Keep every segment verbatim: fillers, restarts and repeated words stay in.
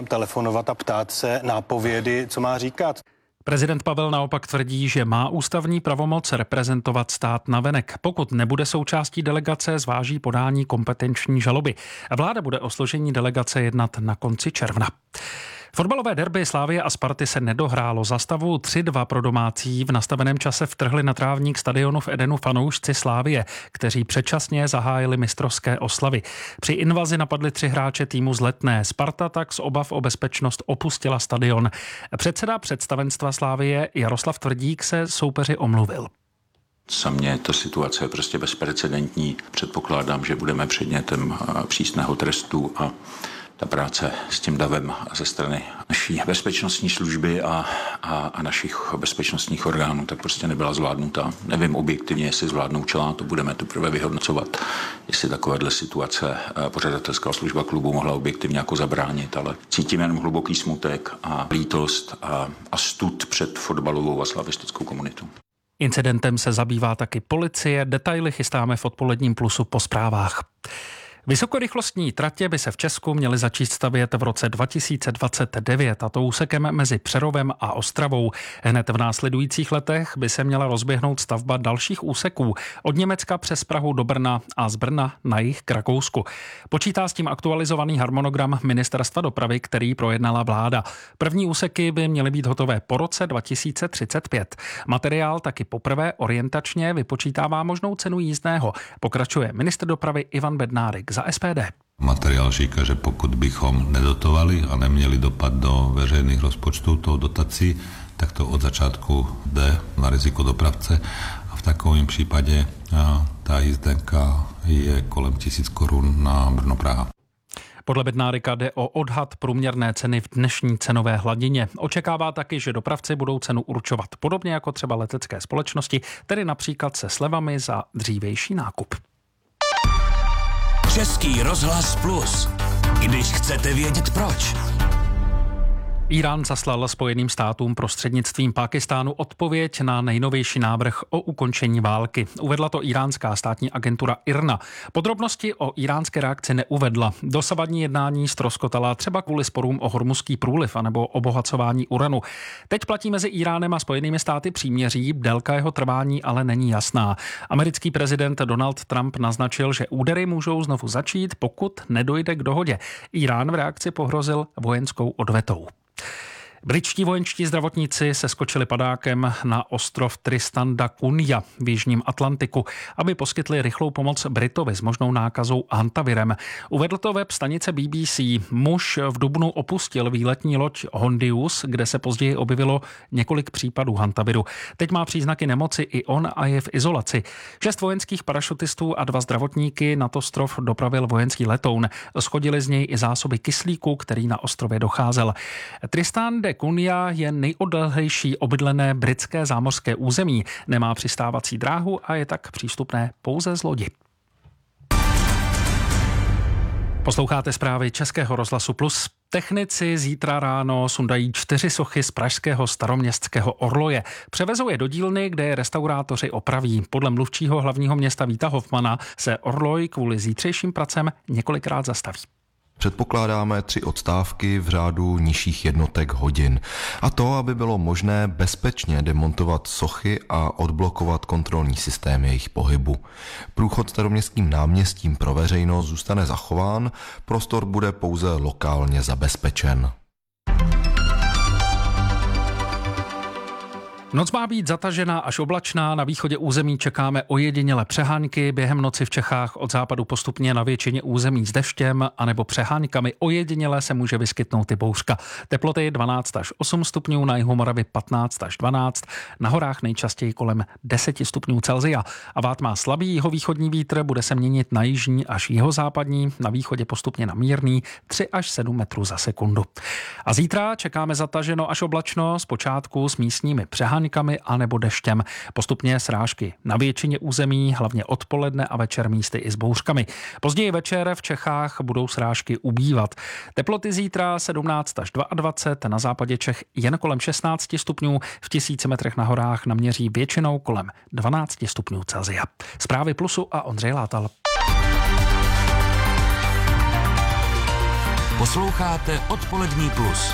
telefonovat a ptát se nápovědy, co má říkat. Prezident Pavel naopak tvrdí, že má ústavní pravomoc reprezentovat stát navenek. Pokud nebude součástí delegace, zváží podání kompetenční žaloby. Vláda bude o složení delegace jednat na konci června. Fotbalové derby Slavie a Sparty se nedohrálo. Za stavu tři dva pro domácí v nastaveném čase vtrhli na trávník stadionu v Edenu fanoušci Slavie, kteří předčasně zahájili mistrovské oslavy. Při invazi napadli tři hráče týmu z Letné. Sparta tak z obav o bezpečnost opustila stadion. Předseda představenstva Slavie Jaroslav Tvrdík se soupeři omluvil. Za mě ta situace je prostě bezprecedentní. Předpokládám, že budeme předmětem přísného trestu a ta práce s tím davem ze strany naší bezpečnostní služby a, a, a našich bezpečnostních orgánů tak prostě nebyla zvládnuta. Nevím objektivně, jestli zvládnoučila, to budeme teprve vyhodnocovat, jestli takovéhle situace pořadatelská služba klubu mohla objektivně jako zabránit, ale cítím jenom hluboký smutek a lítost a, a stud před fotbalovou a slavistickou komunitou. Incidentem se zabývá taky policie, detaily chystáme v odpoledním Plusu po zprávách. Vysokorychlostní tratě by se v Česku měly začít stavět v roce dva tisíce dvacet devět, a to úsekem mezi Přerovem a Ostravou. Hned v následujících letech by se měla rozběhnout stavba dalších úseků od Německa přes Prahu do Brna a z Brna na jih k Rakousku. Počítá s tím aktualizovaný harmonogram Ministerstva dopravy, který projednala vláda. První úseky by měly být hotové po roce dva tisíce třicet pět. Materiál taky poprvé orientačně vypočítává možnou cenu jízdného. Pokračuje ministr dopravy Ivan Bednárik za S P D. Materiál říká, že pokud bychom nedotovali a neměli dopad do veřejných rozpočtů tou dotací, tak to od začátku jde na riziko dopravce a v takovém případě ta jízdenka je kolem tisíc korun na Brno-Praha. Podle Bednárika jde o odhad průměrné ceny v dnešní cenové hladině. Očekává taky, že dopravci budou cenu určovat podobně jako třeba letecké společnosti, tedy například se slevami za dřívější nákup. Český rozhlas Plus. Když chcete vědět proč. Írán zaslal Spojeným státům prostřednictvím Pákistánu odpověď na nejnovější návrh o ukončení války. Uvedla to iránská státní agentura I R N A. Podrobnosti o iránské reakci neuvedla. Dosavadní jednání ztroskotala třeba kvůli sporům o Hormuzský průliv anebo obohacování uranu. Teď platí mezi Iránem a Spojenými státy příměří, délka jeho trvání ale není jasná. Americký prezident Donald Trump naznačil, že údery můžou znovu začít, pokud nedojde k dohodě. Irán v reakci pohrozil vojenskou odvetou. Britští vojenští zdravotníci se skočili padákem na ostrov Tristan da Cunha v jižním Atlantiku, aby poskytli rychlou pomoc Britovi s možnou nákazou hantavirem. Uvedl to web stanice B B C. Muž v dubnu opustil výletní loď Hondius, kde se později objevilo několik případů hantaviru. Teď má příznaky nemoci i on a je v izolaci. Šest vojenských parašutistů a dva zdravotníky na ostrov dopravil vojenský letoun. Schodili z něj i zásoby kyslíku, který na ostrově docházel. Tristan da Cunha je nejodlehlejší obydlené britské zámořské území, nemá přistávací dráhu a je tak přístupné pouze z lodi. Posloucháte zprávy Českého rozhlasu Plus. Technici zítra ráno sundají čtyři sochy z pražského staroměstského orloje. Převezou je do dílny, kde je restaurátoři opraví. Podle mluvčího hlavního města Víta Hofmana se orloj kvůli zítřejším pracem několikrát zastaví. Předpokládáme tři odstávky v řádu nižších jednotek hodin. A to, aby bylo možné bezpečně demontovat sochy a odblokovat kontrolní systém jejich pohybu. Průchod staroměstským náměstím pro veřejnost zůstane zachován, prostor bude pouze lokálně zabezpečen. Noc má být zatažená až oblačná, na východě území čekáme ojedinělé přehánky, během noci v Čechách od západu postupně na většině území s deštěm anebo přehánkami, ojedinělé se může vyskytnout i bouřka. Teploty dvanáct až osm stupňů, na jihu Moravy patnáct až dvanáct, na horách nejčastěji kolem deset stupňů Celsia. A vát má slabý jihovýchodní vítr, bude se měnit na jižní až jihozápadní, na východě postupně na mírný tři až sedm metrů za sekundu. A zítra čekáme zataženo až oblačno, zpočátku s místními přehánky a nebo deštěm. Postupně srážky na většině území, hlavně odpoledne a večer místy i s bouřkami. Později večer v Čechách budou srážky ubývat. Teploty zítra sedmnáct až dvacet dva, na západě Čech jen kolem šestnáct stupňů, v tisíci metrech na horách naměří většinou kolem dvanáct stupňů Celsia. Zprávy Plusu a Ondřej Látal. Posloucháte Odpolední plus.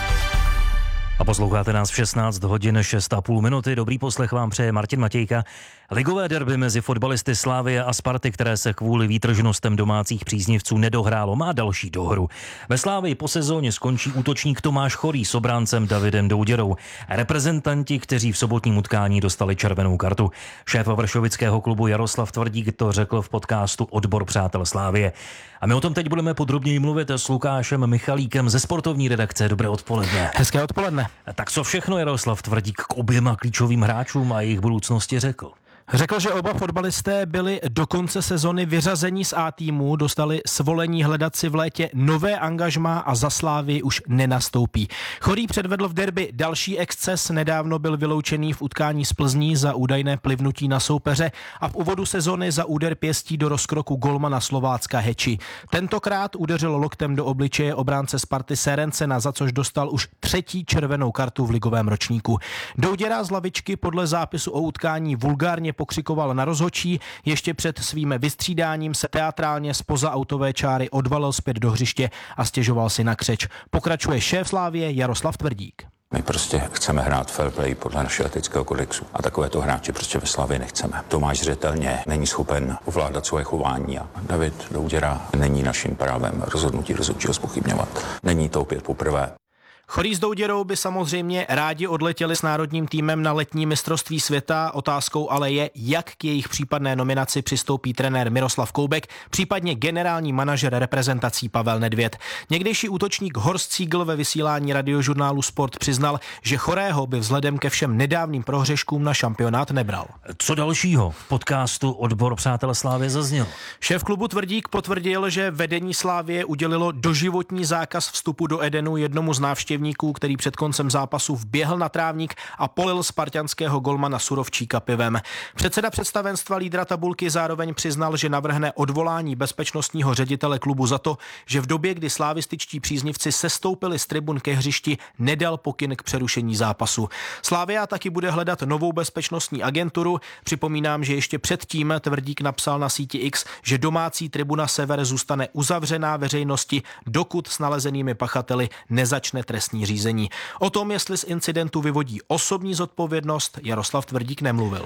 A posloucháte nás v šestnáct hodin šest a půl minuty. Dobrý poslech vám přeje Martin Matějka. Ligové derby mezi fotbalisty Slavie a Sparty, které se kvůli výtržnostem domácích příznivců nedohrálo, má další dohru. Ve Slavii po sezóně skončí útočník Tomáš Chorý s obráncem Davidem Douděrou. Reprezentanti, kteří v sobotním utkání dostali červenou kartu. Šéf vršovického klubu Jaroslav Tvrdík to řekl v podcastu Odbor přátel Slavie. A my o tom teď budeme podrobněji mluvit s Lukášem Michalíkem ze sportovní redakce. Dobré odpoledne. Hezké odpoledne. Tak co všechno Jaroslav Tvrdík k oběma klíčovým hráčům a jejich budoucnosti řekl? Řekl, že oba fotbalisté byli do konce sezony vyřazení z A týmu, dostali svolení hledat si v létě nové angažmá a za Slávy už nenastoupí. Chorý předvedl v derby další exces, nedávno byl vyloučený v utkání s Plzní za údajné plivnutí na soupeře a v úvodu sezony za úder pěstí do rozkroku golmana Slovácka Heči. Tentokrát udeřil loktem do obličeje obránce Sparty Serencena, za což dostal už třetí červenou kartu v ligovém ročníku. Douděra z lavičky podle zápisu o utkání vulgárně pokřikoval na rozhodčí, ještě před svým vystřídáním se teatrálně zpoza autové čáry odvalil zpět do hřiště a stěžoval si na křeč. Pokračuje šéf Slavie Jaroslav Tvrdík. My prostě chceme hrát fair play podle našeho etického kodexu a takovéto hráče prostě ve Slavii nechceme. Tomáš zřetelně není schopen ovládat svoje chování a David Douděra není naším právem rozhodnutí rozhodčího zpochybňovat. Není to opět poprvé. Chorý s Douděrou by samozřejmě rádi odletěli s národním týmem na letní mistrovství světa. Otázkou ale je, jak k jejich případné nominaci přistoupí trenér Miroslav Koubek, případně generální manažer reprezentací Pavel Nedvěd. Někdejší útočník Horst Siegel ve vysílání radiožurnálu Sport přiznal, že Chorého by vzhledem ke všem nedávným prohřeškům na šampionát nebral. Co dalšího v podcastu Odbor přátel Slávie zazněl? Šéf klubu Tvrdík potvrdil, že vedení Slávie udělilo doživotní zákaz vstupu do Edenu jednomu z návštěvníků, který před koncem zápasu vběhl na trávník a polil spartanského golmana Surovčíka pivem. Předseda představenstva lídra tabulky zároveň přiznal, že navrhne odvolání bezpečnostního ředitele klubu za to, že v době, kdy slávističtí příznivci sestoupili z tribun ke hřišti, nedal pokyn k přerušení zápasu. Slavia taky bude hledat novou bezpečnostní agenturu. Připomínám, že ještě předtím Tvrdík napsal na síti X, že domácí tribuna Sever zůstane uzavřená veřejnosti, dokud s nalezenými pachateli nezačne trestní řízení. O tom, jestli z incidentu vyvodí osobní zodpovědnost, Jaroslav Tvrdík nemluvil.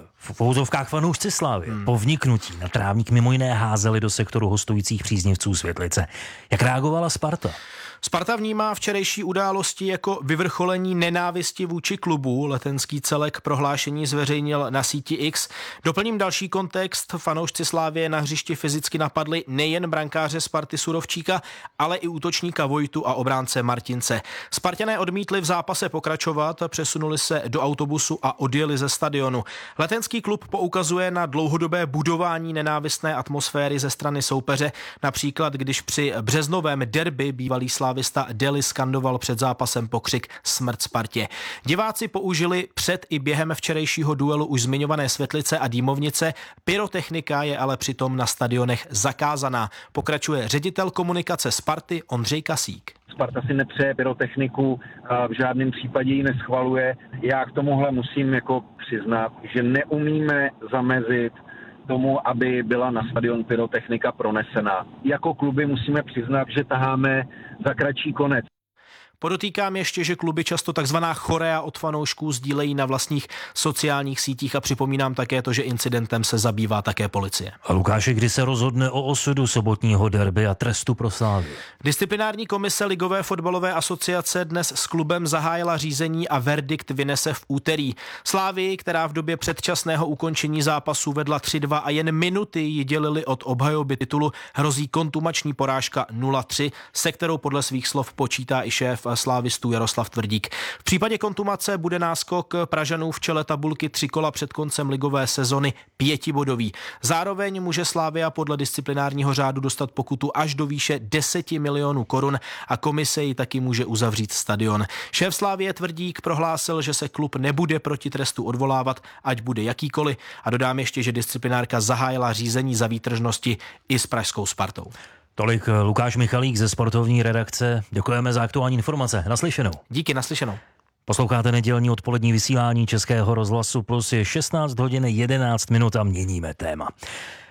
V úzovkách fanoušci Slávy hmm. po vniknutí na trávník mimo jiné házeli do sektoru hostujících příznivců Světlice. Jak reagovala Sparta? Sparta vnímá včerejší události jako vyvrcholení nenávisti vůči klubu. Letenský celek prohlášení zveřejnil na síti X. Doplním další kontext. Fanoušci Slávie na hřišti fyzicky napadli nejen brankáře Sparty Surovčíka, ale i útočníka Vojtu a obránce Martince. Spartané odmítli v zápase pokračovat, přesunuli se do autobusu a odjeli ze stadionu. Letenský klub poukazuje na dlouhodobé budování nenávistné atmosféry ze strany soupeře, například když při březnovém derby bývalý Slávista Deli skandoval před zápasem pokřik Smrt Spartě. Diváci použili před i během včerejšího duelu už zmiňované světlice a dýmovnice. Pyrotechnika je ale přitom na stadionech zakázaná. Pokračuje ředitel komunikace Sparty Ondřej Kasík. Sparta si nepřeje pyrotechniku, v žádném případě ji neschvaluje. Já k tomuhle musím jako přiznat, že neumíme zamezit tomu, aby byla na stadion pyrotechnika pronesena. Jako kluby musíme přiznat, že taháme za kratší konec. Podotýkám ještě, že kluby často takzvaná chorea od fanoušků sdílejí na vlastních sociálních sítích a připomínám také to, že incidentem se zabývá také policie. A Lukáši, kdy se rozhodne o osudu sobotního derby a trestu pro Slávy? Disciplinární komise Ligové fotbalové asociace dnes s klubem zahájila řízení a verdikt vynese v úterý. Slávii, která v době předčasného ukončení zápasu vedla tři dva a jen minuty ji dělili od obhajoby titulu, hrozí kontumační porážka nula tři, se kterou podle svých slov počítá i šéf slávistů Jaroslav Tvrdík. V případě kontumace bude náskok Pražanů v čele tabulky tři kola před koncem ligové sezony pětibodový. Zároveň může Slavia podle disciplinárního řádu dostat pokutu až do výše deset milionů korun a komise ji taky může uzavřít stadion. Šéf Slavie Tvrdík prohlásil, že se klub nebude proti trestu odvolávat, ať bude jakýkoliv, a dodám ještě, že disciplinárka zahájila řízení za výtržnosti i s pražskou Spartou. Tolik Lukáš Michalík ze sportovní redakce. Děkujeme za aktuální informace. Naslyšenou. Díky, naslyšenou. Posloucháte nedělní odpolední vysílání Českého rozhlasu Plus, je šestnáct hodin jedenáct minut a měníme téma.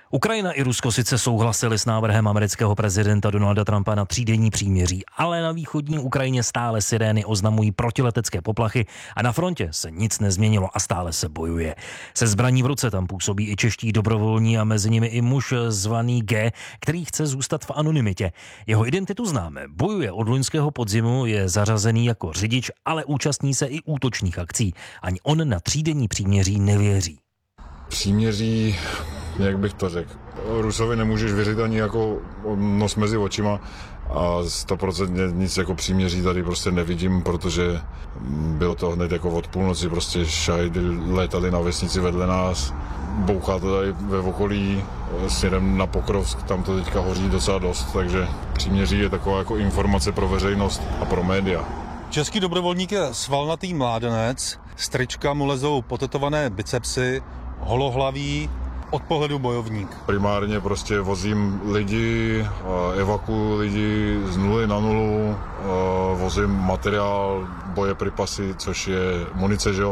Ukrajina i Rusko sice souhlasili s návrhem amerického prezidenta Donalda Trumpa na třídenní příměří, ale na východní Ukrajině stále sirény oznamují protiletecké poplachy a na frontě se nic nezměnilo a stále se bojuje. Se zbraní v ruce tam působí i čeští dobrovolní a mezi nimi i muž zvaný G, který chce zůstat v anonymitě. Jeho identitu známe, bojuje od loňského podzimu, je zařazený jako řidič, ale účastní se i útočných akcí. Ani on na třídenní příměří nevěří. Příměří, jak bych to řekl, Rusovi nemůžeš věřit ani jako nos mezi očima a stoprocentně nic jako příměří tady prostě nevidím, protože bylo to hned jako od půlnoci, prostě šajdy létali na vesnici vedle nás, bouchá to tady ve okolí, směrem na Pokrovsk, tam to teďka hoří docela dost, takže příměří je taková jako informace pro veřejnost a pro média. Český dobrovolník je svalnatý mládenec, z trička mu lezou potetované bicepsy, holohlaví, od pohledu bojovník. Primárně prostě vozím lidi, evakuju lidi z nuly na nulu, vozím materiál, bojepripasy, což je munice, že jo?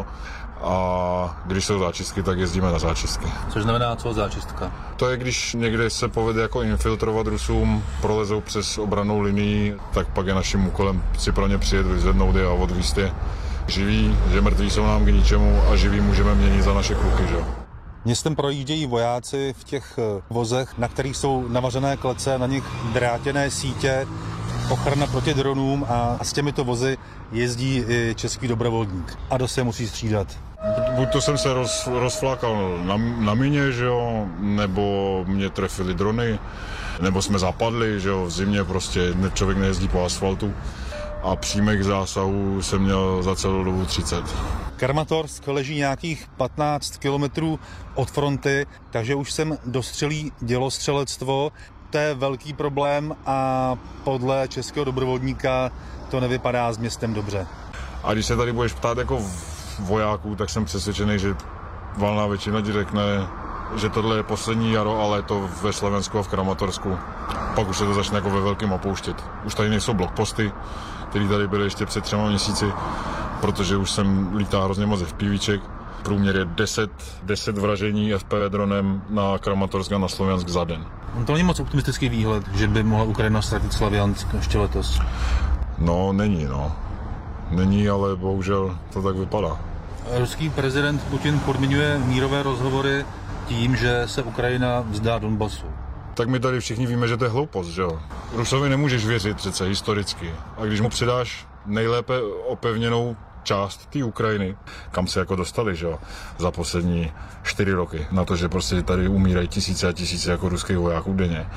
A když jsou záčistky, tak jezdíme na záčistky. Což znamená co záčistka? To je, když někde se povede jako infiltrovat Rusům, prolezou přes obrannou linii, tak pak je naším úkolem si pro ně přijet, vyzvednout je a odvízt je živí, že mrtví jsou nám k ničemu a živí můžeme měnit za naše kluky, že jo. Městem projíždějí vojáci v těch vozech, na kterých jsou navařené klece, na nich drátěné sítě, ochrana proti dronům a s těmito vozy jezdí i český dobrovolník. A dost se musí střídat. Buď to jsem se roz, rozflákal na, na mině, že jo, nebo mě trefily drony, nebo jsme zapadli, že jo, v zimě prostě člověk nejezdí po asfaltu. A přímých zásahů jsem měl za celou dobu třicet. Kramatorsk leží nějakých patnáct kilometrů od fronty, takže už sem dostřelí dělostřelectvo. To je velký problém a podle českého dobrovolníka to nevypadá s městem dobře. A když se tady budeš ptát jako vojáků, tak jsem přesvědčený, že valná většina ti řekne, že tohle je poslední jaro a léto ve Slovensku a v Kramatorsku. Pak už se to začne jako ve velkým opouštět. Už tady nejsou blokposty, které tady byly ještě před třema měsíci, protože už jsem lítá hrozně moc FPVček. Průměr je deset, deset vražení F P V dronem na Kramatorsk a na Slovensk za den. To není moc optimistický výhled, že by mohla Ukrajina ztratit Slaviansk ještě letos. No, není, no. Není, ale bohužel to tak vypadá. Ruský prezident Putin podmiňuje mírové rozhovory tím, že se Ukrajina vzdá Donbasu. Tak my tady všichni víme, že to je hloupost, že jo? Rusovi nemůžeš věřit přece historicky. A když mu přidáš nejlépe opevněnou část té Ukrajiny, kam se jako dostali, že jo, za poslední čtyři roky, na to, že prostě tady umírají tisíce a tisíce jako ruských vojáků denně,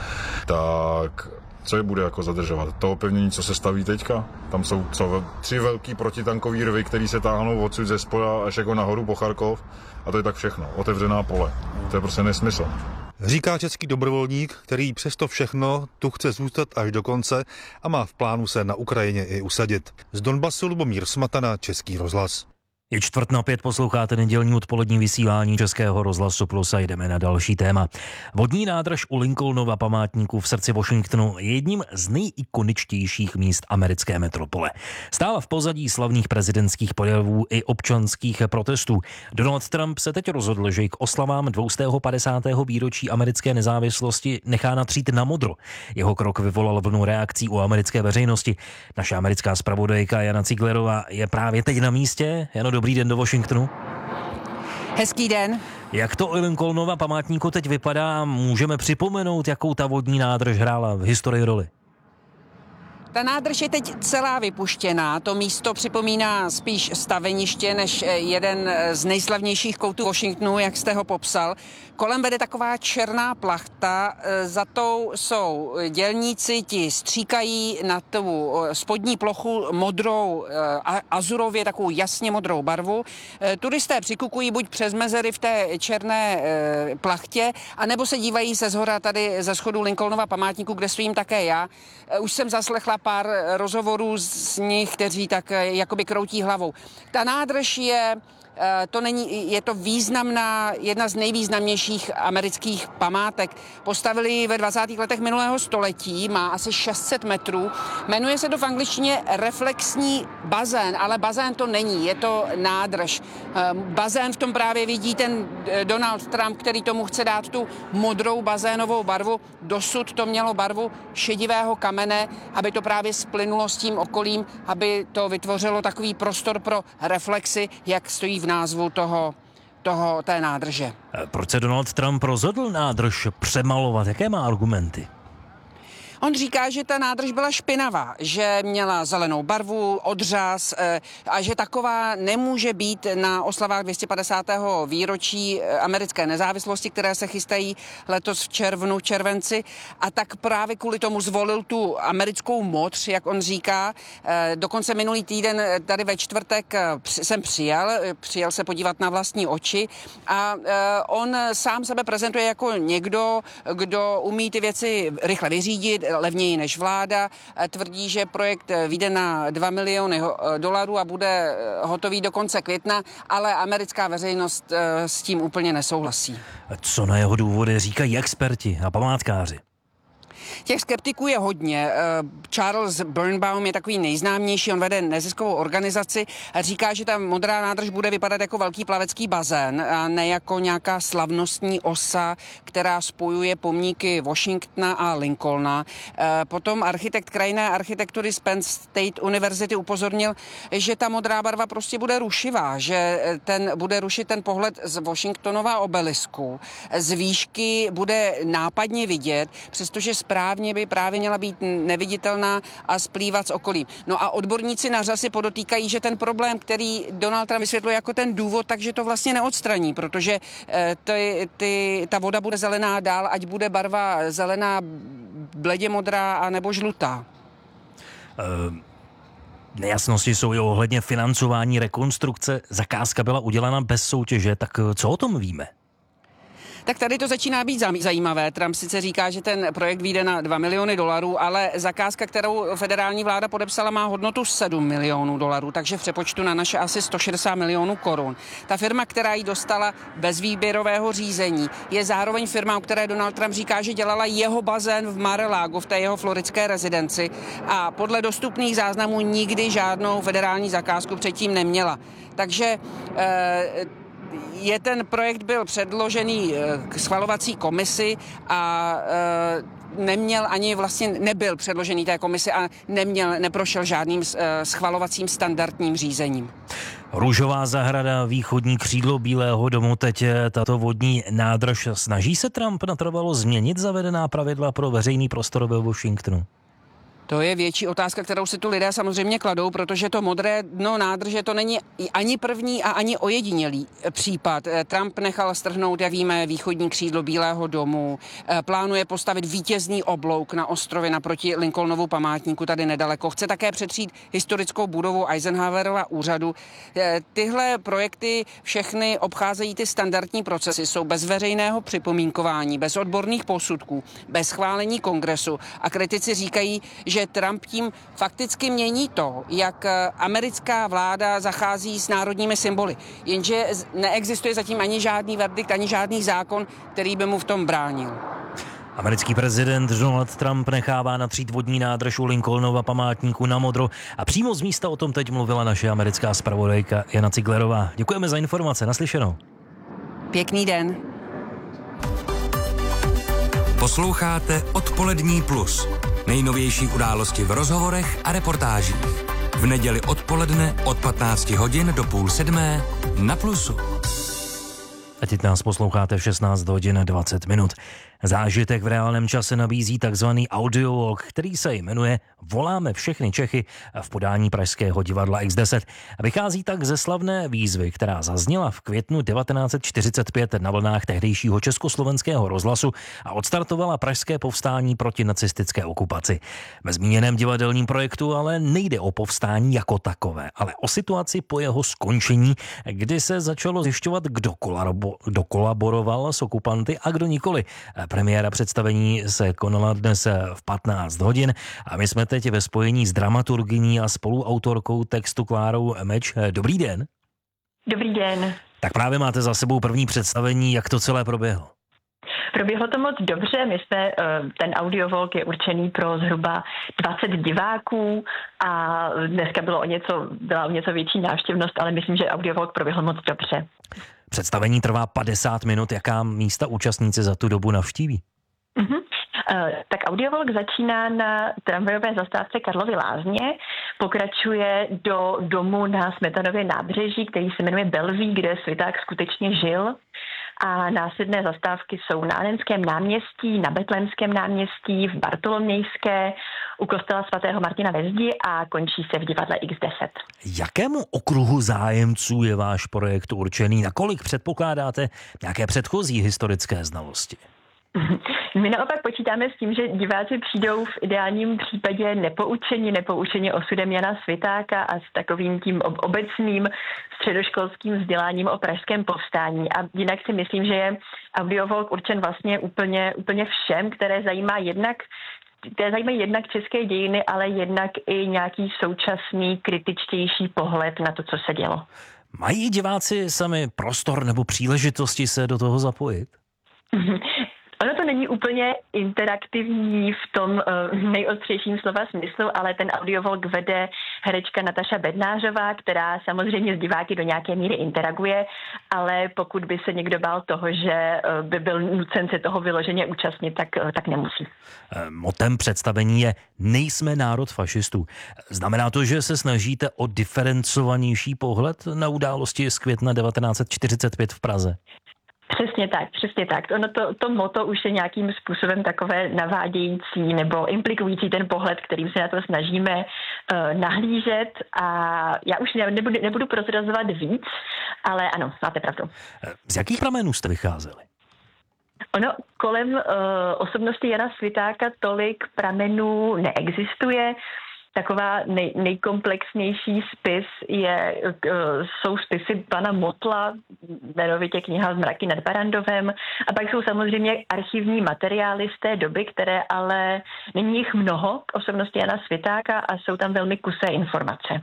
tak co je bude jako zadržovat? To opevnění, co se staví teďka? Tam jsou co, tři velký protitankový rvy, který se táhnou odsud ze spoda až jako nahoru po Charkov a to je tak všechno. Otevřená pole. To je prostě nesmysl. Říká český dobrovolník, který přesto všechno tu chce zůstat až do konce a má v plánu se na Ukrajině i usadit. Z Donbasu Lubomír Smatana, Český rozhlas. Je čtvrt na pět, posloucháte nedělní odpolední vysílání Českého rozhlasu Plus a jdeme na další téma. Vodní nádrž u Lincolnova památníku v srdci Washingtonu je jedním z nejikoničtějších míst americké metropole. Stála v pozadí slavných prezidentských projevů i občanských protestů. Donald Trump se teď rozhodl, že k oslavám dvě stě padesátého výročí americké nezávislosti nechá natřít na modro. Jeho krok vyvolal vlnu reakcí u americké veřejnosti. Naše americká zpravodajka Jana Ciglerová je právě teď na místě. Jano, dobrý den do Washingtonu. Hezký den. Jak to u Lincolnova památníku teď vypadá? Můžeme připomenout, jakou ta vodní nádrž hrála v historii roli? Ta nádrž je teď celá vypuštěná. To místo připomíná spíš staveniště než jeden z nejslavnějších koutů Washingtonu, jak jste ho popsal. Kolem vede taková černá plachta, za tou jsou dělníci, ti stříkají na tu spodní plochu modrou, azurově takovou jasně modrou barvu. Turisté přikukují buď přes mezery v té černé plachtě, anebo se dívají ze zhora tady ze schodu Lincolnova památníku, kde stojím také já. Už jsem zaslechla pár rozhovorů z nich, kteří tak jakoby kroutí hlavou. Ta nádrž je to není, je to významná, jedna z nejvýznamnějších amerických památek. Postavili ji ve dvacátých letech minulého století, má asi šest set metrů. Jmenuje se to v angličtině reflexní bazén, ale bazén to není, je to nádrž. Bazén v tom právě vidí ten Donald Trump, který tomu chce dát tu modrou bazénovou barvu. Dosud to mělo barvu šedivého kamene, aby to právě splynulo s tím okolím, aby to vytvořilo takový prostor pro reflexy, jak stojí v názvu toho, toho té nádrže. Proč se Donald Trump rozhodl nádrž přemalovat? Jaké má argumenty? On říká, že ta nádrž byla špinavá, že měla zelenou barvu, odřaz a že taková nemůže být na oslavách dvě stě padesátého výročí americké nezávislosti, které se chystají letos v červnu, červenci. A tak právě kvůli tomu zvolil tu americkou modř, jak on říká. Dokonce minulý týden tady ve čtvrtek jsem přijel, přijel se podívat na vlastní oči a on sám sebe prezentuje jako někdo, kdo umí ty věci rychle vyřídit, levněji než vláda. Tvrdí, že projekt vyjde na dva miliony dolarů a bude hotový do konce května, ale americká veřejnost s tím úplně nesouhlasí. Co na jeho důvody říkají experti a památkáři? Těch skeptiků je hodně. Charles Birnbaum je takový nejznámější, on vede neziskovou organizaci a říká, že ta modrá nádrž bude vypadat jako velký plavecký bazén a ne jako nějaká slavnostní osa, která spojuje pomníky Washingtona a Lincolna. Potom architekt krajinné architektury z Penn State University upozornil, že ta modrá barva prostě bude rušivá, že ten bude rušit ten pohled z Washingtonova obelisku. Z výšky bude nápadně vidět, přestože správně by právě měla být neviditelná a splývat s okolím. No a odborníci na řasy podotýkají, že ten problém, který Donald Trump vysvětluje jako ten důvod, takže to vlastně neodstraní, protože ty, ty, ta voda bude zelená dál, ať bude barva zelená, bledě modrá a nebo žlutá. Uh... Nejasnosti jsou i ohledně financování rekonstrukce. Zakázka byla udělána bez soutěže, tak co o tom víme? Tak tady to začíná být zajímavé. Trump sice říká, že ten projekt vyjde na dva miliony dolarů, ale zakázka, kterou federální vláda podepsala, má hodnotu sedm milionů dolarů, takže v přepočtu na naše asi sto šedesát milionů korun. Ta firma, která ji dostala bez výběrového řízení, je zároveň firma, o které Donald Trump říká, že dělala jeho bazén v Mar-a-Lago, v té jeho floridské rezidenci a podle dostupných záznamů nikdy žádnou federální zakázku předtím neměla. Takže eh, je ten projekt byl předložený k schvalovací komisi a e, neměl ani vlastně nebyl předložený té komisi a neměl, neprošel žádným e, schvalovacím standardním řízením. Růžová zahrada, východní křídlo Bílého domu, teď tato vodní nádrž. Snaží se Trump natrvalo změnit zavedená pravidla pro veřejný prostor ve Washingtonu? To je větší otázka, kterou si tu lidé samozřejmě kladou, protože to modré dno nádrže to není ani první a ani ojedinělý případ. Trump nechal strhnout, jak víme, východní křídlo Bílého domu, plánuje postavit vítězný oblouk na ostrově naproti Lincolnovu památníku tady nedaleko. Chce také přetřít historickou budovu Eisenhowerova úřadu. Tyhle projekty všechny obcházejí ty standardní procesy, jsou bez veřejného připomínkování, bez odborných posudků, bez schválení kongresu a kritici říkají, že Trump tím fakticky mění to, jak americká vláda zachází s národními symboly. Jenže neexistuje zatím ani žádný verdikt, ani žádný zákon, který by mu v tom bránil. Americký prezident Donald Trump nechává natřít vodní nádrž u Lincolnova památníku na modro a přímo z místa o tom teď mluvila naše americká zpravodajka Jana Ciglerová. Děkujeme za informace, naslyšenou. Pěkný den. Posloucháte Odpolední plus. Nejnovější události v rozhovorech a reportážích. V neděli odpoledne od patnácti hodin do půl sedmé na Plusu. A teď nás posloucháte v šestnáct hodin dvacet minut. Zážitek v reálném čase nabízí takzvaný audiolog, který se jmenuje Voláme všechny Čechy v podání pražského divadla X deset. Vychází tak ze slavné výzvy, která zazněla v květnu devatenáct set čtyřicet pět na vlnách tehdejšího československého rozhlasu a odstartovala pražské povstání proti nacistické okupaci. Ve zmíněném divadelním projektu ale nejde o povstání jako takové, ale o situaci po jeho skončení, kdy se začalo zjišťovat, kdo, kolabo, kdo kolaboroval s okupanty a kdo nikoli. Premiéra představení se konala dnes v patnáct hodin a my jsme teď ve spojení s dramaturgyní a spoluautorkou textu Klárou Meč. Dobrý den. Dobrý den. Tak právě máte za sebou první představení, jak to celé proběhlo. Proběhlo to moc dobře, my jsme, ten audiovolk je určený pro zhruba dvacet diváků a dneska bylo o něco, byla o něco větší návštěvnost, ale myslím, že audiovolk proběhl moc dobře. Představení trvá padesát minut, jaká místa účastníci za tu dobu navštíví? Uh-huh. Uh, tak audiovolk začíná na tramvajové zastávce Karlovy Lázně, pokračuje do domu na Smetanově nábřeží, který se jmenuje Bellevue, kde Sviták skutečně žil. A následné zastávky jsou na Annenském náměstí, na Betlémském náměstí, v Bartolomějské, u kostela svatého Martina ve Zdi a končí se v divadle iks deset. Jakému okruhu zájemců je váš projekt určený? Nakolik předpokládáte nějaké předchozí historické znalosti? My naopak počítáme s tím, že diváci přijdou v ideálním případě nepoučeni, nepoučeni osudem Jana Svitáka a s takovým tím obecným středoškolským vzděláním o pražském povstání. A jinak si myslím, že je audiovolk určen vlastně úplně, úplně všem, které zajímá jednak které zajímají jednak české dějiny, ale jednak i nějaký současný kritičtější pohled na to, co se dělo. Mají diváci sami prostor nebo příležitosti se do toho zapojit? Ono to není úplně interaktivní v tom uh, nejostřejším slova smyslu, ale ten audiovolk vede herečka Nataša Bednářová, která samozřejmě s diváky do nějaké míry interaguje, ale pokud by se někdo bál toho, že uh, by byl nucen se toho vyloženě účastnit, tak, uh, tak nemusí. Motem představení je Nejsme národ fašistů. Znamená to, že se snažíte o diferencovanější pohled na události z května devatenáct set čtyřicet pět v Praze? Přesně tak, přesně tak. Ono to, to moto už je nějakým způsobem takové navádějící nebo implikující ten pohled, kterým se na to snažíme uh, nahlížet a já už nebudu, nebudu prozrazovat víc, ale ano, máte pravdu. Z jakých pramenů jste vycházeli? Ono kolem uh, osobnosti Jana Svitáka tolik pramenů neexistuje. Taková nej, nejkomplexnější spis je, jsou spisy pana Motla, jmenovitě kniha Zmraky nad Barandovem, a pak jsou samozřejmě archivní materiály z té doby, které ale není jich mnoho k osobnosti Jana Svitáka a jsou tam velmi kusé informace.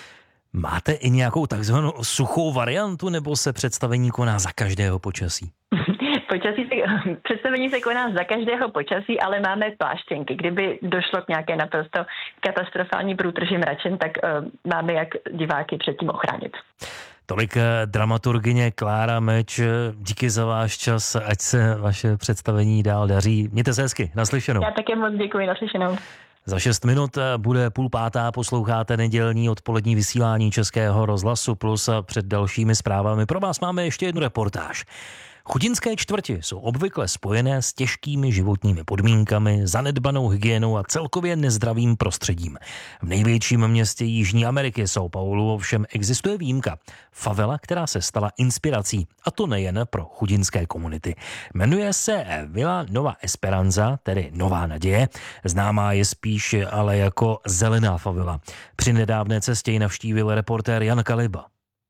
Máte i nějakou takzvanou suchou variantu, nebo se představení koná za každého počasí? Počasí se, představení se koná za každého počasí, ale máme pláštěnky. Kdyby došlo k nějaké naprosto katastrofální průtrži mračen, tak uh, máme jak diváky předtím ochránit. Tolik dramaturgyně Klára Meč, díky za váš čas, ať se vaše představení dál daří. Mějte se hezky, naslyšenou. Já také moc děkuji, naslyšenou. Za šest minut bude půl pátá, posloucháte nedělní odpolední vysílání Českého rozhlasu Plus a před dalšími zprávami pro vás máme ještě jednu reportáž. Chudinské čtvrti jsou obvykle spojené s těžkými životními podmínkami, zanedbanou hygienou a celkově nezdravým prostředím. V největším městě Jižní Ameriky, São Paulo, ovšem existuje výjimka. Favela, která se stala inspirací, a to nejen pro chudinské komunity. Jmenuje se Vila Nova Esperanza, tedy Nová naděje. Známá je spíš ale jako Zelená favela. Při nedávné cestě ji navštívil reportér Jan Kaliba.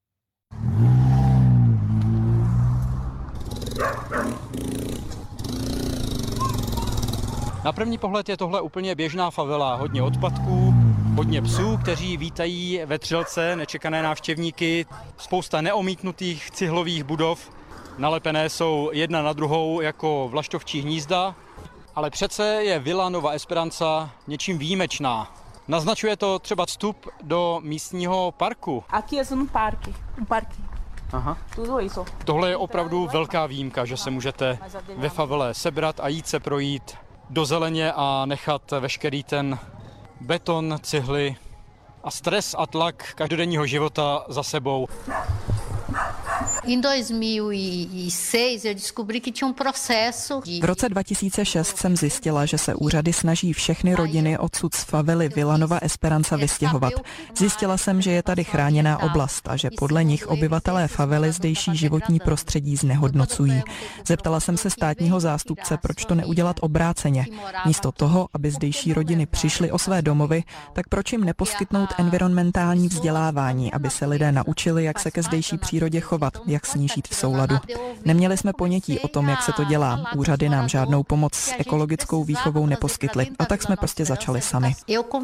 Na první pohled je tohle úplně běžná favela, hodně odpadků, hodně psů, kteří vítají ve třelce nečekané návštěvníky, spousta neomítnutých cihlových budov, nalepené jsou jedna na druhou jako vlaštovčí hnízda, ale přece je Vila Nova Esperanza něčím výjimečná. Naznačuje to třeba vstup do místního parku. Aqui é um parque, um parque. Aha. Tohle je opravdu velká výjimka, že se můžete ve favele sebrat a jít se projít do zeleně a nechat veškerý ten beton, cihly a stres a tlak každodenního života za sebou. Em dois mil e seis eu descobri que tinha um processo. V roce dva tisíce šest jsem zjistila, že se úřady snaží všechny rodiny odsud z favely Vila Nova Esperanza vystěhovat. Zjistila jsem, že je tady chráněná oblast a že podle nich obyvatelé favely zdejší životní prostředí znehodnocují. Zeptala jsem se státního zástupce, proč to neudělat obráceně. Místo toho, aby zdejší rodiny přišly o své domovy, tak proč jim neposkytnout environmentální vzdělávání, aby se lidé naučili, jak se ke zdejší přírodě chovat, jak s ní žít v souladu. Neměli jsme ponětí o tom, jak se to dělá. Úřady nám žádnou pomoc s ekologickou výchovou neposkytly a tak jsme prostě začali sami.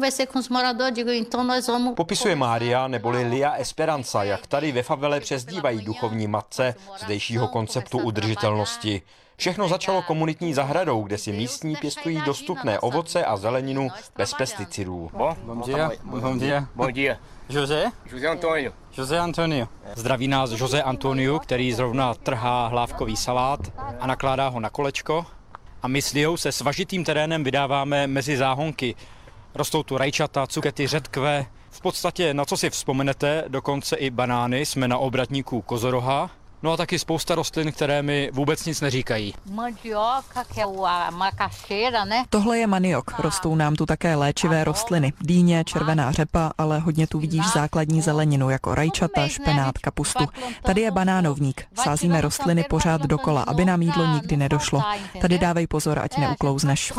Popisuje Mária neboli Lia Esperanza, jak tady ve favele přezdívají duchovní matce zdejšího konceptu udržitelnosti. Všechno začalo komunitní zahradou, kde si místní pěstují dostupné ovoce a zeleninu bez pesticidů. Bom dia. Bom dia. Bom dia. José? José Antonio. José Antonio. Zdraví nás José Antonio, který zrovna trhá hlávkový salát a nakládá ho na kolečko. A my s Liou se svažitým terénem vydáváme mezi záhonky. Rostou tu rajčata, cukety, řetkve. V podstatě, na co si vzpomenete, dokonce i banány, jsme na obratníku Kozoroha. No a taky spousta rostlin, které mi vůbec nic neříkají. Tohle je maniok. Rostou nám tu také léčivé rostliny. Dýně, červená řepa, ale hodně tu vidíš základní zeleninu, jako rajčata, špenát, kapustu. Tady je banánovník. Sázíme rostliny pořád dokola, aby nám jídlo nikdy nedošlo. Tady dávej pozor, ať neuklouzneš.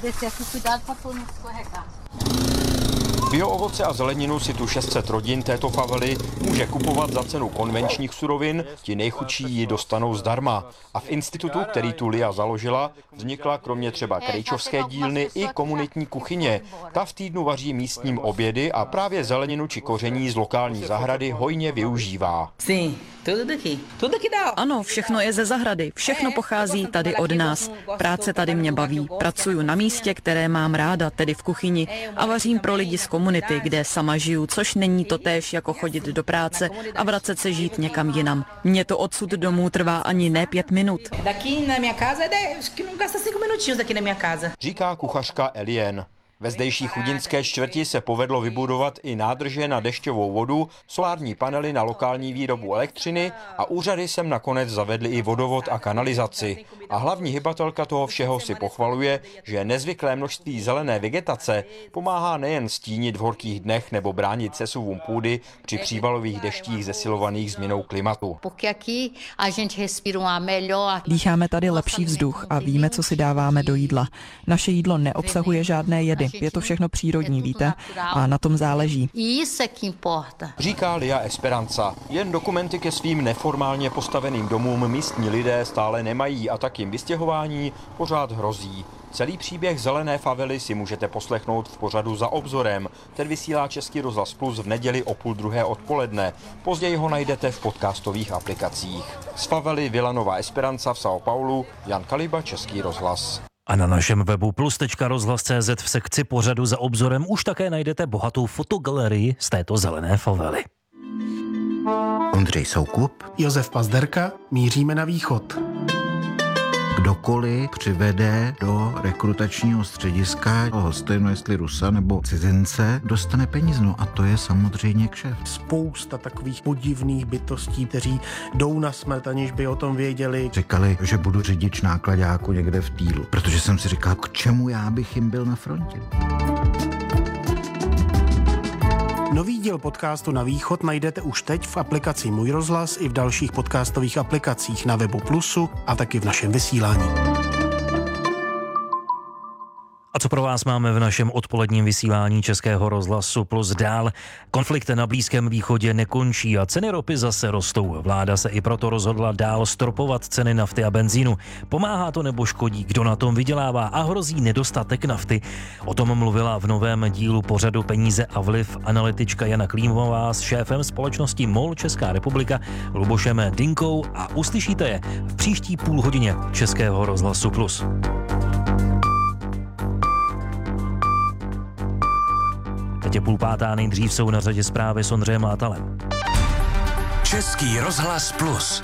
Bioovoce a zeleninu si tu šest set rodin této favely může kupovat za cenu konvenčních surovin, ti nejchudší ji dostanou zdarma. A v institutu, který tu Lia založila, vznikla kromě třeba krejčovské dílny i komunitní kuchyně. Ta v týdnu vaří místním obědy a právě zeleninu či koření z lokální zahrady hojně využívá. Ano, všechno je ze zahrady, všechno pochází tady od nás. Práce tady mě baví. Pracuju na místě, které mám ráda, tedy v kuchyni, a vařím pro lidi z komunity, kde sama žiju, což není totéž jako chodit do práce a vracet se žít někam jinam. Mně to odsud domů trvá ani ne pět minut. Říká kuchařka Elien. Ve zdejší chudinské čtvrti se povedlo vybudovat i nádrže na dešťovou vodu, solární panely na lokální výrobu elektřiny a úřady sem nakonec zavedly i vodovod a kanalizaci. A hlavní hybatelka toho všeho si pochvaluje, že nezvyklé množství zelené vegetace pomáhá nejen stínit v horkých dnech nebo bránit sesuvům půdy při přívalových deštích zesilovaných změnou klimatu. Dýcháme tady lepší vzduch a víme, co si dáváme do jídla. Naše jídlo neobsahuje žádné jedy. Je to všechno přírodní, víte? A na tom záleží. Říká Lia Esperanza. Jen dokumenty ke svým neformálně postaveným domům místní lidé stále nemají a tak jim vystěhování pořád hrozí. Celý příběh zelené favely si můžete poslechnout v pořadu Za obzorem, který vysílá Český rozhlas Plus v neděli o půl druhé odpoledne. Později ho najdete v podcastových aplikacích. Z favely Vilanova Esperanza v São Paulo, Jan Kaliba, Český rozhlas. A na našem webu plus tečka rozhlas tečka cé zet v sekci pořadu Za obzorem už také najdete bohatou fotogalerii z této zelené favely. Ondřej Soukup, Josef Pazderka, míříme na východ. Kdokoliv přivede do rekrutačního střediska hostejno, jestli Rusa nebo cizince, dostane peníze. No a to je samozřejmě kšeft. Spousta takových podivných bytostí, kteří jdou na smrt, aniž by o tom věděli. Říkali, že budu řidič nákladáku někde v týlu, protože jsem si říkal, k čemu já bych jim byl na frontě. Nový díl podcastu Na východ najdete už teď v aplikaci Můj rozhlas i v dalších podcastových aplikacích na webu Plusu a taky v našem vysílání. A co pro vás máme v našem odpoledním vysílání Českého rozhlasu Plus dál? Konflikt na Blízkém východě nekončí a ceny ropy zase rostou. Vláda se i proto rozhodla dál stropovat ceny nafty a benzínu. Pomáhá to nebo škodí? Kdo na tom vydělává a hrozí nedostatek nafty? O tom mluvila v novém dílu pořadu Peníze a vliv analytička Jana Klímová s šéfem společnosti MOL Česká republika Lubošem Dinkou a uslyšíte je v příští půl hodině Českého rozhlasu Plus. Teď je půl pátá, nejdřív jsou na řadě zprávy s Ondřejem Mátalem. Český rozhlas Plus.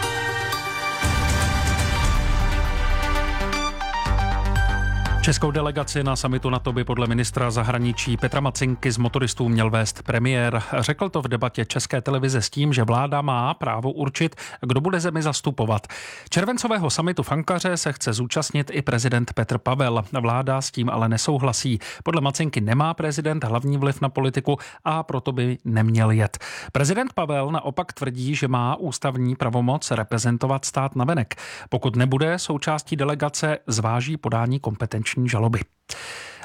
Českou delegaci na summitu NATO by podle ministra zahraničí Petra Macinky z motoristů měl vést premiér. Řekl to v debatě České televize s tím, že vláda má právo určit, kdo bude zemi zastupovat. Červencového summitu v Ankaře se chce zúčastnit i prezident Petr Pavel. Vláda s tím ale nesouhlasí. Podle Macinky nemá prezident hlavní vliv na politiku a proto by neměl jet. Prezident Pavel naopak tvrdí, že má ústavní pravomoc reprezentovat stát navenek. Pokud nebude součástí delegace, zváží podání kompetenční žaloby.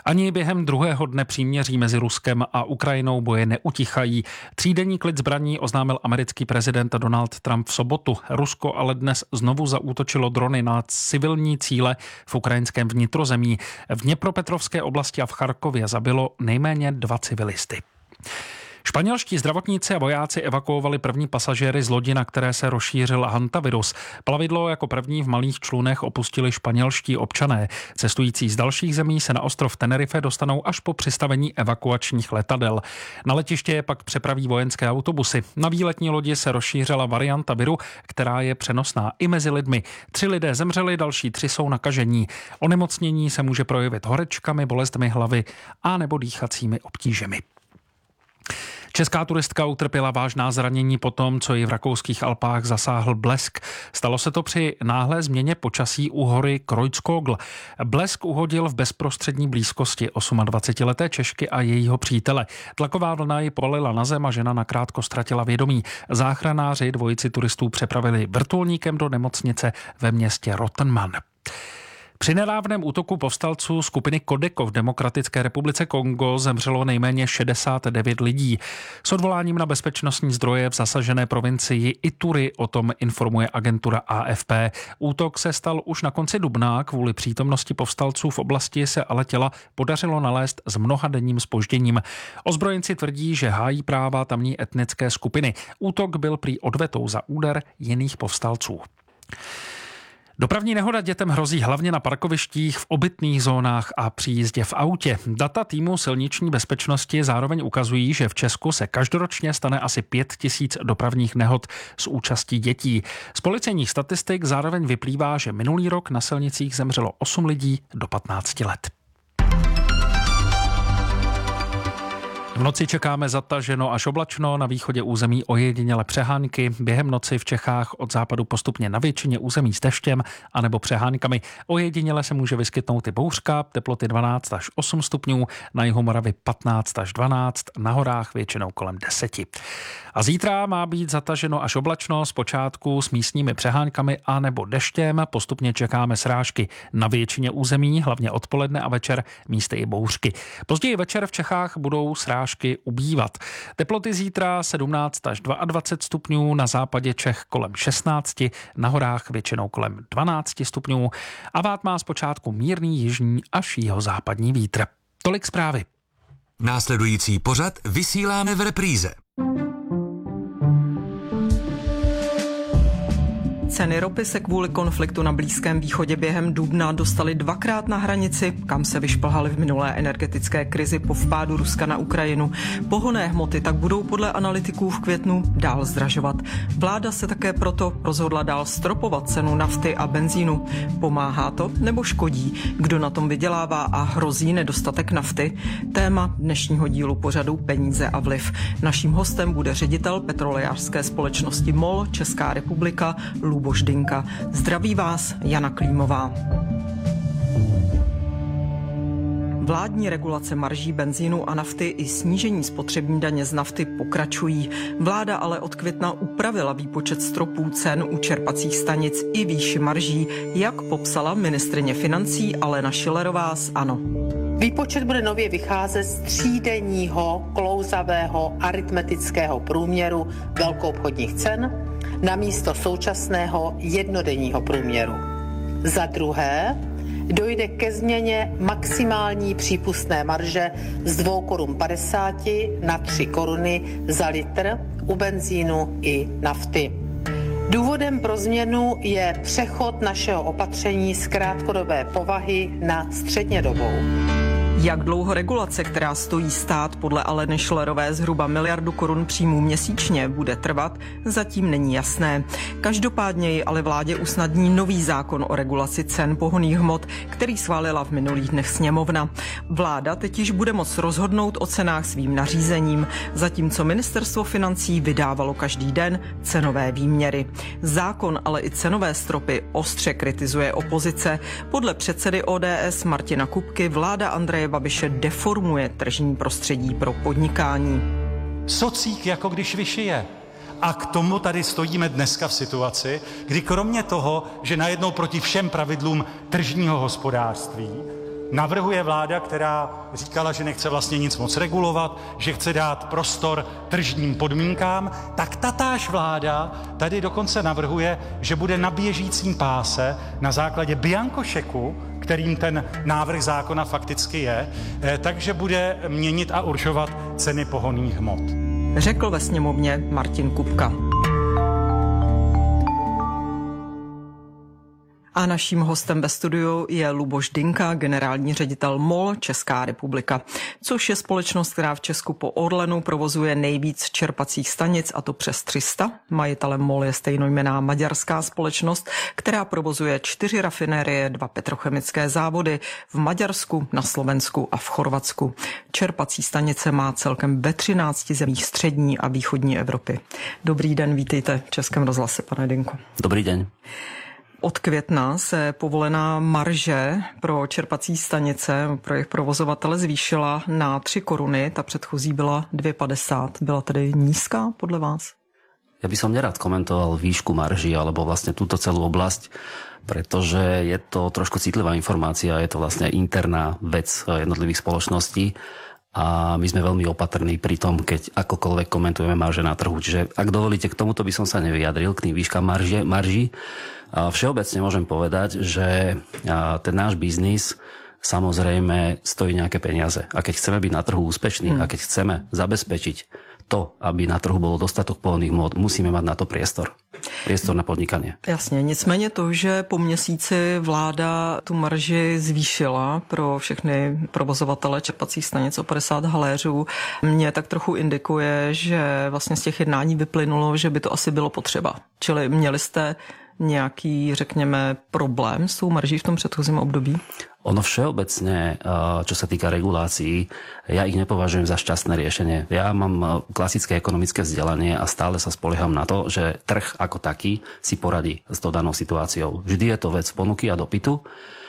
Ani během druhého dne příměří mezi Ruskem a Ukrajinou boje neutichají. Třídenní klid zbraní oznámil americký prezident Donald Trump v sobotu. Rusko ale dnes znovu zaútočilo drony na civilní cíle v ukrajinském vnitrozemí. V Dněpropetrovské oblasti a v Charkově zabilo nejméně dva civilisty. Španělští zdravotníci a vojáci evakuovali první pasažéry z lodi, na které se rozšířil hantavirus. Plavidlo jako první v malých člunech opustili španělští občané. Cestující z dalších zemí se na ostrov Tenerife dostanou až po přistavení evakuačních letadel. Na letiště je pak přepraví vojenské autobusy. Na výletní lodi se rozšířila varianta viru, která je přenosná i mezi lidmi. Tři lidé zemřeli, další tři jsou nakažení. Onemocnění se může projevit horečkami, bolestmi hlavy a nebo dýchacími obtížemi. Česká turistka utrpěla vážná zranění po tom, co ji v rakouských Alpách zasáhl blesk. Stalo se to při náhlé změně počasí u hory Kreuzkogl. Blesk uhodil v bezprostřední blízkosti dvacetiosmileté Češky a jejího přítele. Tlaková vlna ji povalila na zem a žena nakrátko ztratila vědomí. Záchranáři dvojici turistů přepravili vrtulníkem do nemocnice ve městě Rottenmann. Při nedávném útoku povstalců skupiny Kodeko v Demokratické republice Kongo zemřelo nejméně šedesát devět lidí. S odvoláním na bezpečnostní zdroje v zasažené provincii Ituri o tom informuje agentura A F P. Útok se stal už na konci dubna, kvůli přítomnosti povstalců v oblasti se ale těla podařilo nalézt s mnohadenním zpožděním. Ozbrojenci tvrdí, že hájí práva tamní etnické skupiny. Útok byl prý odvetou za úder jiných povstalců. Dopravní nehoda dětem hrozí hlavně na parkovištích, v obytných zónách a při jízdě v autě. Data týmu silniční bezpečnosti zároveň ukazují, že v Česku se každoročně stane asi pět tisíc dopravních nehod s účastí dětí. Z policejních statistik zároveň vyplývá, že minulý rok na silnicích zemřelo osm lidí do patnácti let. V noci čekáme zataženo až oblačno, na východě území ojediněle přehánky. Během noci v Čechách od západu postupně na většině území s deštěm anebo přehánkami. Ojediněle se může vyskytnout i bouřka, teploty dvanáct až osm stupňů, na jihu Moravy patnáct až dvanáct, na horách většinou kolem deseti. A zítra má být zataženo až oblačno, zpočátku s místními přehánkami anebo deštěm. Postupně čekáme srážky na většině území, hlavně odpoledne a večer místy i bouřky. Později večer v Čechách budou srážky ubývat. Teploty zítra sedmnáct až dvacet dva stupňů, na západě Čech kolem šestnáct, na horách většinou kolem dvanáct stupňů a vát má zpočátku mírný jižní až jihozápadní vítr. Tolik zprávy. Následující pořad vysíláme v repríze. Ceny ropy se kvůli konfliktu na Blízkém východě během dubna dostaly dvakrát na hranici, kam se vyšplhaly v minulé energetické krizi po vpádu Ruska na Ukrajinu. Pohonné hmoty tak budou podle analytiků v květnu dál zdražovat. Vláda se také proto rozhodla dál stropovat cenu nafty a benzínu. Pomáhá to nebo škodí? Kdo na tom vydělává a hrozí nedostatek nafty? Téma dnešního dílu pořadu Peníze a vliv. Naším hostem bude ředitel petrolejářské společnosti MOL Česká republika Luboš Dynka. Zdraví vás Jana Klímová. Vládní regulace marží benzínu a nafty i snížení spotřební daně z nafty pokračují. Vláda ale od května upravila výpočet stropů cen u čerpacích stanic i výši marží, jak popsala ministryně financí Alena Schillerová z ANO. Výpočet bude nově vycházet z třídenního klouzavého aritmetického průměru velkoobchodních cen na místo současného jednodenního průměru. Za druhé, dojde ke změně maximální přípustné marže z dvě koruny padesát na tři koruny za litr u benzínu i nafty. Důvodem pro změnu je přechod našeho opatření z krátkodobé povahy na střednědobou. Jak dlouho regulace, která stojí stát podle Aleny Schillerové zhruba miliardu korun příjmů měsíčně, bude trvat, zatím není jasné. Každopádně ji ale vládě usnadní nový zákon o regulaci cen pohonných hmot, který schválila v minulých dnech sněmovna. Vláda teď již bude moct rozhodnout o cenách svým nařízením, zatímco ministerstvo financí vydávalo každý den cenové výměry. Zákon, ale i cenové stropy ostře kritizuje opozice. Podle předsedy O D S Martina Kupky vláda Andreje Babiše deformuje tržní prostředí pro podnikání. Socík jako když vyšije. A k tomu tady stojíme dneska v situaci, kdy kromě toho, že najednou proti všem pravidlům tržního hospodářství navrhuje vláda, která říkala, že nechce vlastně nic moc regulovat, že chce dát prostor tržním podmínkám, tak tatáž vláda tady dokonce navrhuje, že bude na běžícím páse na základě biankošeku, kterým ten návrh zákona fakticky je, takže bude měnit a určovat ceny pohonných hmot. Řekl ve sněmovně Martin Kupka. A naším hostem ve studiu je Luboš Dynka, generální ředitel MOL Česká republika, což je společnost, která v Česku po Orlenu provozuje nejvíc čerpacích stanic, a to přes tři sta. Majitelem MOL je stejnojmenná maďarská společnost, která provozuje čtyři rafinérie, dva petrochemické závody v Maďarsku, na Slovensku a v Chorvatsku. Čerpací stanice má celkem ve třinácti zemích střední a východní Evropy. Dobrý den, vítejte v Českém rozhlase, pane Dynko. Dobrý den. Od května se povolená marže pro čerpací stanice pro jejich provozovatele zvýšila na tři koruny, ta předchozí byla dvě padesát. Byla tedy nízká podle vás? Ja by som nerad komentoval výšku marží alebo vlastne túto celú oblasť, pretože je to trošku citlivá informácia, je to vlastne interná vec jednotlivých spoločností a my sme veľmi opatrní pri tom, keď akokoľvek komentujeme marže na trhu. Čiže ak dovolíte, k tomuto by som sa nevyjadril, k tým výškam marže, marží. Všeobecne môžem povedať, že ten náš biznis samozrejme stojí nejaké peniaze. A keď chceme byť na trhu úspešní, hmm. a keď chceme zabezpečiť to, aby na trhu bolo dostatok pohonných hmot, musíme mať na to priestor. Priestor na podnikanie. Jasně, nicméně to, že po měsíci vláda tu marži zvýšila pro všechny provozovatele čerpacích stanic o padesát haléřů, mě tak trochu indikuje, že vlastně z těch jednání vyplynulo, že by to asi bylo potřeba. Čili měli jste nějaký, řekněme, problém s tou marží v tom předchozím období? Ono všeobecne, čo sa týka regulácií, ja ich nepovažujem za šťastné riešenie. Ja mám klasické ekonomické vzdelanie a stále sa spolieham na to, že trh ako taký si poradí s tou danou situáciou. Vždy je to vec ponuky a dopytu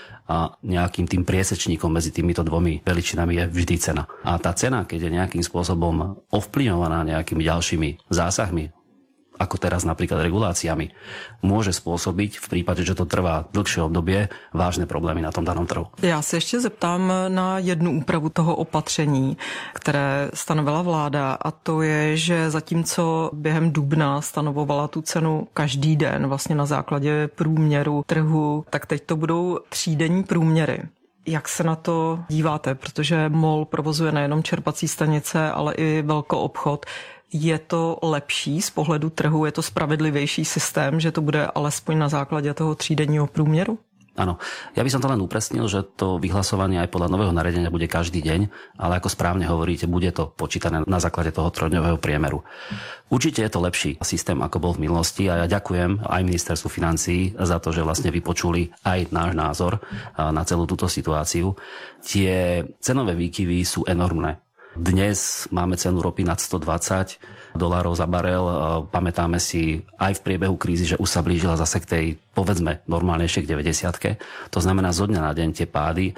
a nejakým tým priesečníkom medzi týmito dvomi veličinami je vždy cena. A tá cena, keď je nejakým spôsobom ovplyvňovaná nejakými ďalšími zásahmi, ako teraz napríklad reguláciami, môže spôsobiť v prípade, že to trvá dlhšie obdobie, vážné problémy na tom danom trhu. Já se ještě zeptám na jednu úpravu toho opatření, které stanovila vláda, a to je, že zatímco během dubna stanovovala tu cenu každý den vlastně na základě průměru trhu, tak teď to budou třídenní průměry. Jak se na to díváte? Protože MOL provozuje nejenom čerpací stanice, ale i velkoobchod. Je to lepší z pohledu trhu, je to spravedlivější systém, že to bude alespoň na základě toho třídenního průměru? Áno, ja by som to len upresnil, že to vyhlasovanie aj podľa nového nariadenia bude každý deň, ale ako správne hovoríte, bude to počítané na základe toho trojdňového priemeru. Určite je to lepší systém, ako bol v minulosti, a ja ďakujem aj ministerstvu financií za to, že vlastne vypočuli aj náš názor na celú túto situáciu. Tie cenové výkyvy sú enormné. Dnes máme cenu ropy nad stodvadsať dolárov za barel. Pamätáme si aj v priebehu krízy, že už sa blížila zase k tej, povedzme, normálnejšie k deväťdesiatke. To znamená, zo dňa na deň tie pády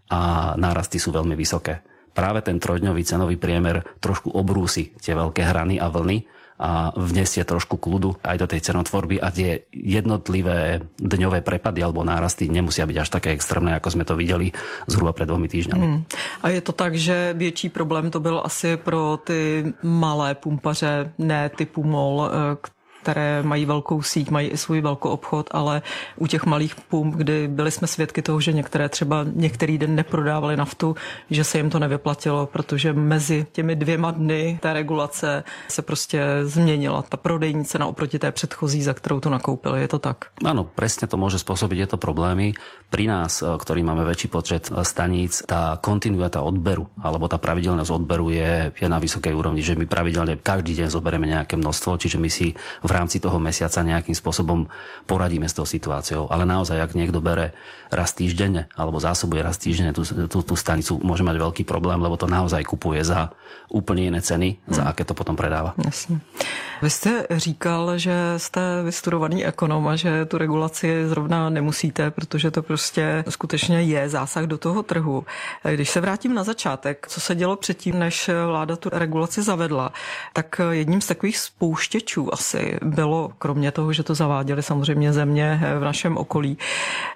a nárasty sú veľmi vysoké. Práve ten trojdňový cenový priemer trošku obrúsi tie veľké hrany a vlny a vnesie trošku kľudu aj do tej cenotvorby a tie jednotlivé dňové prepady alebo nárasty nemusia byť až také extrémne, ako sme to videli zhruba pred dvomi týždňami. Hmm. A je to tak, že větší problém to byl asi pro ty malé pumpaře, ne typu MOL, které mají velkou síť, mají i svůj velkou obchod, ale u těch malých pump, kdy byli jsme svědky toho, že některé třeba některý den neprodávali naftu, že se jim to nevyplatilo, protože mezi těmi dvěma dny té regulace se prostě změnila ta prodejní cena oproti té předchozí, za kterou to nakoupili. Je to tak? Áno, presne to môže spôsobiť tieto problémy. Pri nás, ktorí máme väčší počet staníc, tá kontinuita odberu alebo tá pravidelnosť odberu je, je na vysokej úrovni, že my pravidelne každý deň zoberieme nejaké množstvo, čiže my si v rámci toho mesiaca nejakým spôsobom poradíme s tou situáciou. Ale naozaj, ak niekto bere raz týždenne alebo zásobuje raz týždenne tú, tú, tú stanicu, môže mať veľký problém, lebo to naozaj kupuje za úplne iné ceny, hmm. za aké to potom predáva. Jasně. Vy jste říkal, že jste vystudovaný ekonom a že tu regulaci zrovna nemusíte, protože to prostě skutečně je zásah do toho trhu. Když se vrátím na začátek, co se dělo předtím, než vláda tu regulaci zavedla, tak jedním z takových spouštěčů asi bylo, kromě toho, že to zaváděly samozřejmě země v našem okolí,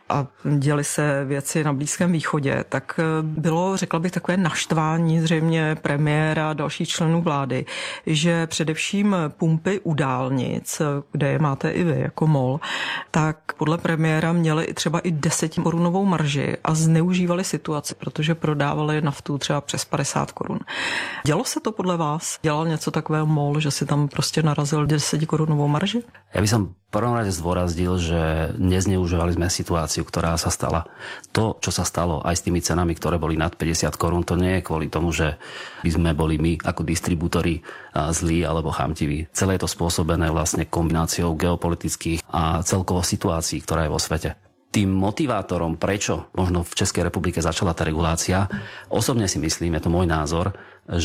a děly se věci na Blízkém východě, tak bylo, řekla bych, takové naštvání zřejmě premiéra a dalších členů vlády, že především pumpy u dálnic, kde je máte i vy jako MOL, tak podle premiéra měly třeba i deseti korunovou marži a zneužívali situaci, protože prodávali naftu třeba přes padesát korun. Dělo se to podle vás? Dělal něco takového MOL, že si tam prostě narazil desetikorunovou marži? Ja by som v prvom rade zdôraznil, že nezneužívali sme situáciu, ktorá sa stala. To, čo sa stalo aj s tými cenami, ktoré boli nad päťdesiat korún, to nie je kvôli tomu, že by sme boli my ako distribútori zlí alebo chamtiví. Celé je to spôsobené vlastne kombináciou geopolitických a celkovo situácií, ktorá je vo svete. Tým motivátorom, prečo možno v Českej republike začala tá regulácia, osobne si myslím, je to môj názor,